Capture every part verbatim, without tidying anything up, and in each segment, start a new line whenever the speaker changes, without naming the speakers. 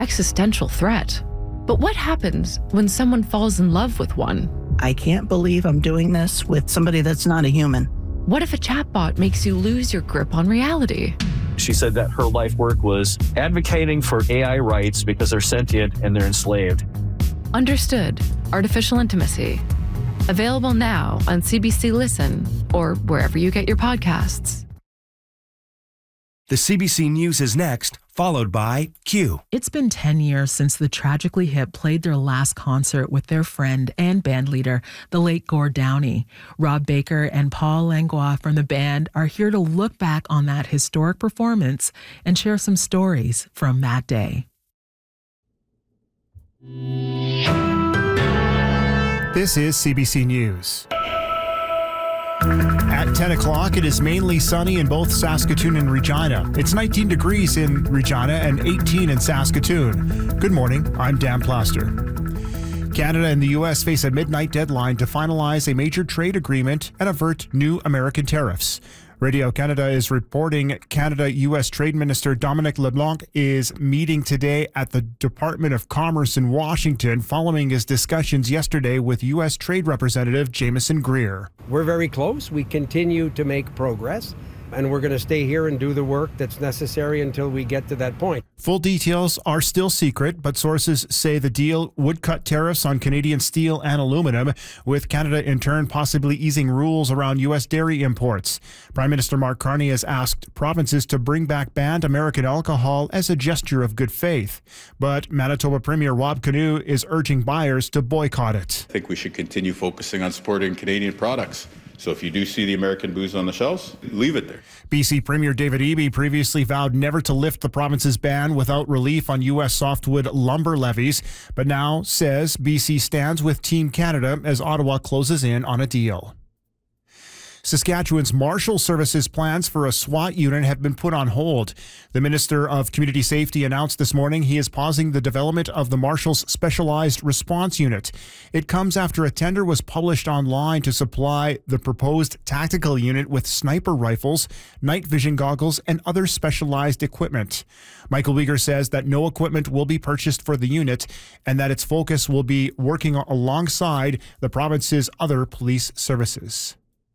existential threat. But what happens when someone falls in love with one?
I can't believe I'm doing this with somebody that's not a human.
What if a chatbot makes you lose your grip on reality?
She said that her life work was advocating for A I rights because they're sentient and they're enslaved.
Understood. Artificial Intimacy. Available now on C B C Listen or wherever you get your podcasts.
The C B C News is next, followed by Q.
It's been ten years since the Tragically Hip played their last concert with their friend and bandleader, the late Gord Downie. Rob Baker and Paul Langlois from the band are here to look back on that historic performance and share some stories from that day.
This is C B C News. At ten o'clock, it is mainly sunny in both Saskatoon and Regina. It's nineteen degrees in Regina and eighteen in Saskatoon. Good morning, I'm Dan Plaster. Canada and the U S face a midnight deadline to finalize a major trade agreement and avert new American tariffs. Radio Canada is reporting Canada-U S Trade Minister Dominic LeBlanc is meeting today at the Department of Commerce in Washington following his discussions yesterday with U S Trade Representative Jameson Greer.
We're very close. We continue to make progress, and we're going to stay here and do the work that's necessary until we get to that point.
Full details are still secret, but sources say the deal would cut tariffs on Canadian steel and aluminum, with Canada in turn possibly easing rules around U S dairy imports. Prime Minister Mark Carney has asked provinces to bring back banned American alcohol as a gesture of good faith. But Manitoba Premier Rob Canoe is urging buyers to boycott it.
I think we should continue focusing on supporting Canadian products. So if you do see the American booze on the shelves, leave it there.
B C Premier David Eby previously vowed never to lift the province's ban without relief on U S softwood lumber levies, but now says B C stands with Team Canada as Ottawa closes in on a deal. Saskatchewan's Marshal Services plans for a SWAT unit have been put on hold. The Minister of Community Safety announced this morning he is pausing the development of the Marshal's Specialized Response Unit. It comes after a tender was published online to supply the proposed tactical unit with sniper rifles, night vision goggles, and other specialized equipment. Michael Weger says that no equipment will be purchased for the unit and that its focus will be working alongside the province's other police services.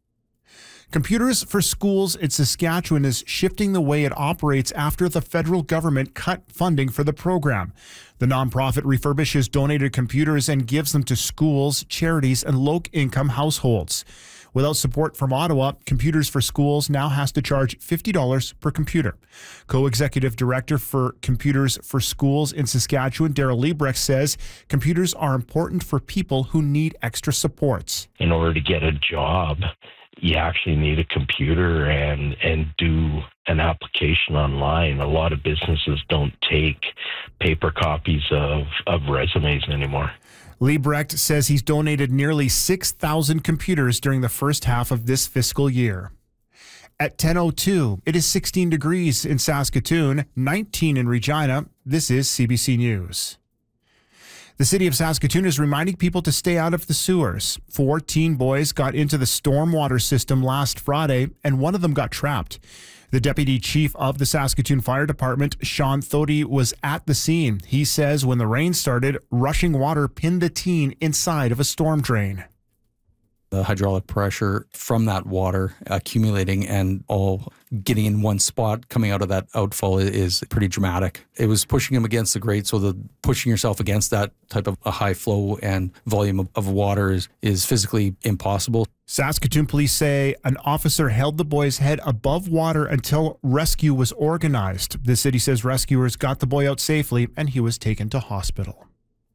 Computers for Schools in Saskatchewan is shifting the way it operates after the federal government cut funding for the program. The nonprofit refurbishes donated computers and gives them to schools, charities, and low-income households. Without support from Ottawa, Computers for Schools now has to charge fifty dollars per computer. Co-executive director for Computers for Schools in Saskatchewan, Daryl Liebrecht, says computers are important for people who need extra supports.
In order to get a job, you actually need a computer and, and do an application online. A lot of businesses don't take paper copies of, of resumes anymore.
Liebrecht says he's donated nearly six thousand computers during the first half of this fiscal year. At ten oh two, it is sixteen degrees in Saskatoon, nineteen in Regina. This is C B C News. The city of Saskatoon is reminding people to stay out of the sewers. Four teen boys got into the stormwater system last Friday, and one of them got trapped. The deputy chief of the Saskatoon Fire Department, Sean Thody, was at the scene. He says when the rain started, rushing water pinned the teen inside of a storm drain.
The hydraulic pressure from that water accumulating and all getting in one spot coming out of that outfall is pretty dramatic. It was pushing him against the grate, so the pushing yourself against that type of a high flow and volume of, of water is, is physically impossible.
Saskatoon police say an officer held the boy's head above water until rescue was organized. The city says rescuers got the boy out safely and he was taken to hospital.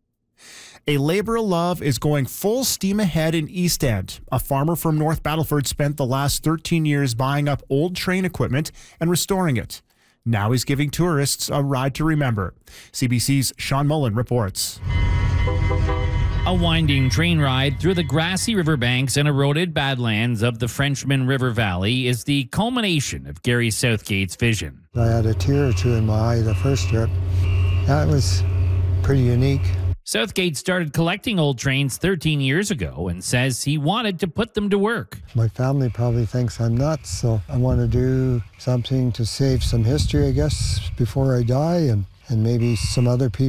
A labor of love is going full steam ahead in East End. A farmer from North Battleford spent the last thirteen years buying up old train equipment and restoring it. Now he's giving tourists a ride to remember. C B C's Sean Mullen reports.
A winding train ride through the grassy riverbanks and eroded badlands of the Frenchman River Valley is the culmination of Gary Southgate's vision.
I had a tear or two in my eye the first trip. That was pretty unique.
Southgate started collecting old trains thirteen years ago and says he wanted to put them to work.
My family probably thinks I'm nuts, so I want to do something to save some history, I guess, before I die, and, and maybe some other people